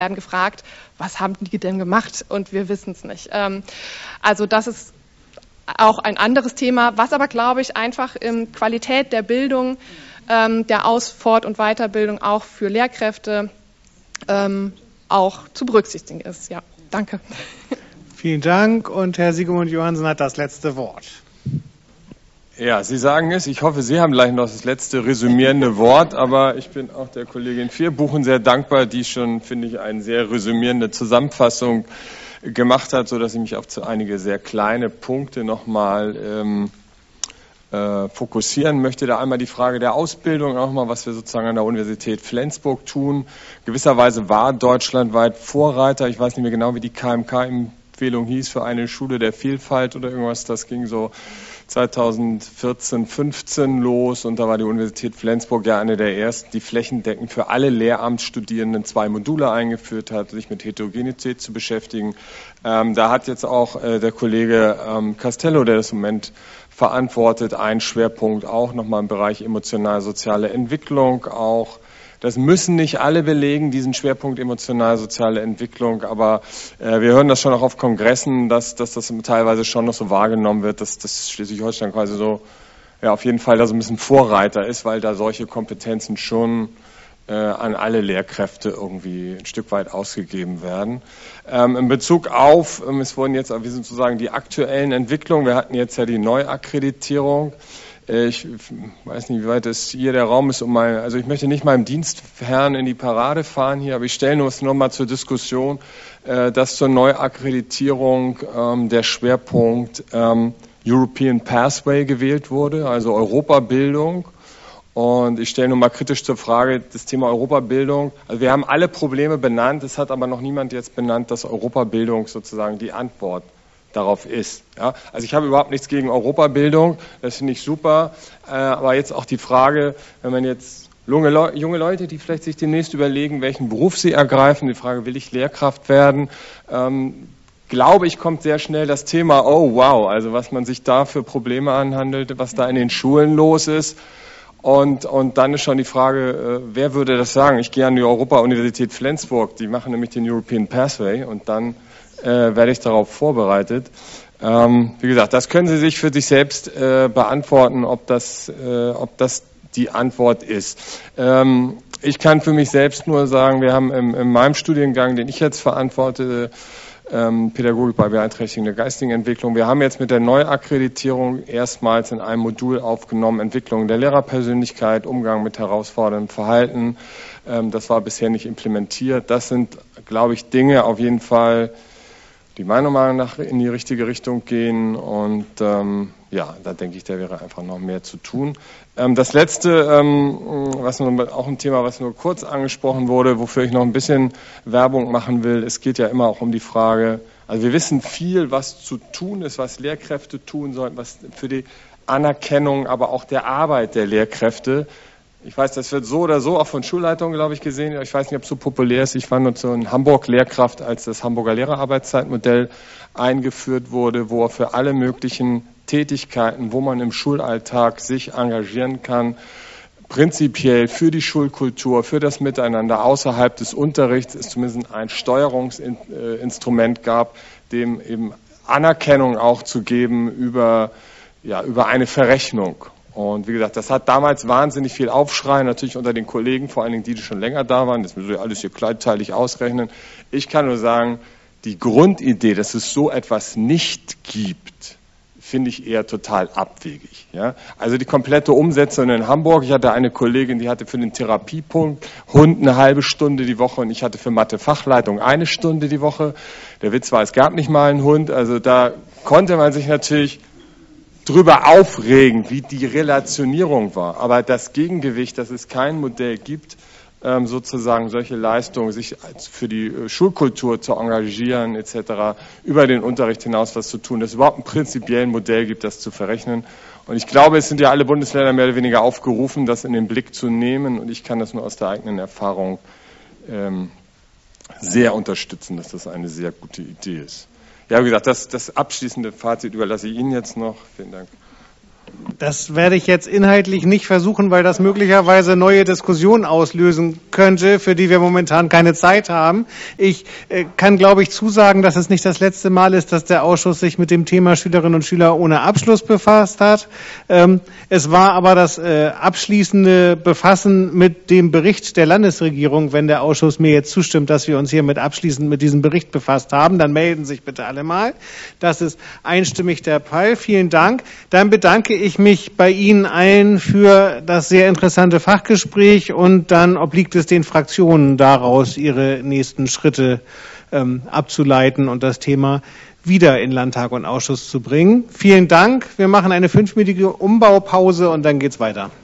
werden gefragt, was haben die denn gemacht? Und wir wissen es nicht. Also das ist auch ein anderes Thema, was aber, glaube ich, einfach in Qualität der Bildung, der Fort- und Weiterbildung auch für Lehrkräfte auch zu berücksichtigen ist. Ja, danke. Vielen Dank und Herr Siegmund Johansen hat das letzte Wort. Ja, Sie sagen es. Ich hoffe, Sie haben gleich noch das letzte resümierende Wort, aber ich bin auch der Kollegin Vierbuchen sehr dankbar, die schon, finde ich, eine sehr resümierende Zusammenfassung gemacht hat, sodass ich mich auf einige sehr kleine Punkte nochmal fokussieren möchte. Da einmal die Frage der Ausbildung, auch mal, was wir sozusagen an der Universität Flensburg tun. Gewisserweise war deutschlandweit Vorreiter. Ich weiß nicht mehr genau, wie die KMK-Empfehlung hieß, für eine Schule der Vielfalt oder irgendwas. Das ging so 2014, 15 los und da war die Universität Flensburg ja eine der ersten, die flächendeckend für alle Lehramtsstudierenden 2 Module eingeführt hat, sich mit Heterogenität zu beschäftigen. Da hat jetzt auch der Kollege Castello, der das im Moment verantwortet, einen Schwerpunkt auch nochmal im Bereich emotional-soziale Entwicklung auch. Das müssen nicht alle belegen, diesen Schwerpunkt emotional-soziale Entwicklung, aber wir hören das schon auch auf Kongressen, dass das teilweise schon noch so wahrgenommen wird, dass das Schleswig-Holstein quasi so, ja, auf jeden Fall da so ein bisschen Vorreiter ist, weil da solche Kompetenzen schon an alle Lehrkräfte irgendwie ein Stück weit ausgegeben werden. In Bezug auf, es wurden jetzt, wir sind sozusagen die aktuellen Entwicklungen, wir hatten jetzt ja die Neuakkreditierung. Ich weiß nicht, wie weit es hier der Raum ist, also ich möchte nicht meinem Dienstherrn in die Parade fahren hier, aber ich stelle nur noch mal zur Diskussion, dass zur Neuakkreditierung der Schwerpunkt European Pathway gewählt wurde, also Europabildung. Und ich stelle nur mal kritisch zur Frage, das Thema Europabildung. Also wir haben alle Probleme benannt, es hat aber noch niemand jetzt benannt, dass Europabildung sozusagen die Antwort darauf ist. Ja? Also ich habe überhaupt nichts gegen Europabildung, das finde ich super. Aber jetzt auch die Frage, wenn man jetzt junge Leute, die vielleicht sich demnächst überlegen, welchen Beruf sie ergreifen, die Frage, will ich Lehrkraft werden? Glaube ich, kommt sehr schnell das Thema, oh wow, also was man sich da für Probleme anhandelt, was da in den Schulen los ist. Und dann ist schon die Frage, wer würde das sagen? Ich gehe an die Europa-Universität Flensburg, die machen nämlich den European Pathway und dann werde ich darauf vorbereitet. Wie gesagt, das können Sie sich für sich selbst beantworten, ob das die Antwort ist. Ich kann für mich selbst nur sagen, wir haben in meinem Studiengang, den ich jetzt verantworte, Pädagogik bei beeinträchtigender geistigen Entwicklung. Wir haben jetzt mit der Neuakkreditierung erstmals in einem Modul aufgenommen, Entwicklung der Lehrerpersönlichkeit, Umgang mit herausforderndem Verhalten. Das war bisher nicht implementiert. Das sind, glaube ich, Dinge auf jeden Fall, die meiner Meinung nach in die richtige Richtung gehen. Und ja, da denke ich, da wäre einfach noch mehr zu tun. Das Letzte, auch ein Thema, was nur kurz angesprochen wurde, wofür ich noch ein bisschen Werbung machen will, es geht ja immer auch um die Frage, also wir wissen viel, was zu tun ist, was Lehrkräfte tun sollten, was für die Anerkennung, aber auch der Arbeit der Lehrkräfte. Ich weiß, das wird so oder so auch von Schulleitungen, glaube ich, gesehen. Ich weiß nicht, ob es so populär ist. Ich war nur so in Hamburg Lehrkraft, als das Hamburger Lehrerarbeitszeitmodell eingeführt wurde, wo für alle möglichen Tätigkeiten, wo man im Schulalltag sich engagieren kann, prinzipiell für die Schulkultur, für das Miteinander außerhalb des Unterrichts es zumindest ein Steuerungsinstrument gab, dem eben Anerkennung auch zu geben über eine Verrechnung. Und wie gesagt, das hat damals wahnsinnig viel Aufschrei, natürlich unter den Kollegen, vor allen Dingen die schon länger da waren. Das müssen wir alles hier kleinteilig ausrechnen. Ich kann nur sagen, die Grundidee, dass es so etwas nicht gibt, finde ich eher total abwegig. Ja? Also die komplette Umsetzung in Hamburg, ich hatte eine Kollegin, die hatte für den Therapiepunkt Hund eine halbe Stunde die Woche und ich hatte für Mathe-Fachleitung 1 Stunde die Woche. Der Witz war, es gab nicht mal einen Hund, also da konnte man sich natürlich drüber aufregen, wie die Relationierung war. Aber das Gegengewicht, dass es kein Modell gibt, sozusagen solche Leistungen, sich für die Schulkultur zu engagieren etc., über den Unterricht hinaus was zu tun, dass es überhaupt ein prinzipielles Modell gibt, das zu verrechnen. Und ich glaube, es sind ja alle Bundesländer mehr oder weniger aufgerufen, das in den Blick zu nehmen. Und ich kann das nur aus der eigenen Erfahrung sehr unterstützen, dass das eine sehr gute Idee ist. Ja, wie gesagt, das abschließende Fazit überlasse ich Ihnen jetzt noch. Vielen Dank. Das werde ich jetzt inhaltlich nicht versuchen, weil das möglicherweise neue Diskussionen auslösen könnte, für die wir momentan keine Zeit haben. Ich kann, glaube ich, zusagen, dass es nicht das letzte Mal ist, dass der Ausschuss sich mit dem Thema Schülerinnen und Schüler ohne Abschluss befasst hat. Es war aber das abschließende Befassen mit dem Bericht der Landesregierung. Wenn der Ausschuss mir jetzt zustimmt, dass wir uns hiermit abschließend mit diesem Bericht befasst haben, dann melden sich bitte alle mal. Das ist einstimmig der Fall. Vielen Dank. Dann bedanke ich mich bei Ihnen allen für das sehr interessante Fachgespräch und dann obliegt es den Fraktionen daraus, ihre nächsten Schritte abzuleiten und das Thema wieder in Landtag und Ausschuss zu bringen. Vielen Dank. Wir machen eine 5-minütige Umbaupause und dann geht's weiter.